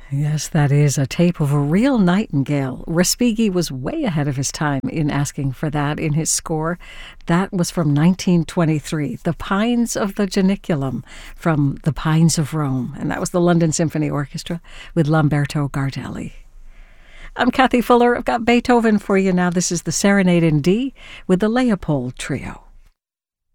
Yes, that is a tape of a real nightingale. Respighi was way ahead of his time in asking for that in his score. That was from 1923, The Pines of the Janiculum from The Pines of Rome. And that was the London Symphony Orchestra with Lamberto Gardelli. I'm Kathy Fuller. I've got Beethoven for you now. This is the Serenade in D with the Leopold Trio.